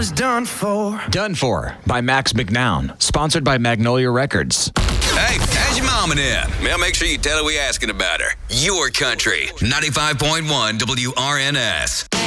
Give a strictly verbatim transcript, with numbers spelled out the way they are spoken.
was done for. Done For by Max McNown. Sponsored by Magnolia Records. Hey, how's your mama there? Well, make sure you tell her we asking about her. Your country. ninety-five point one W R N S.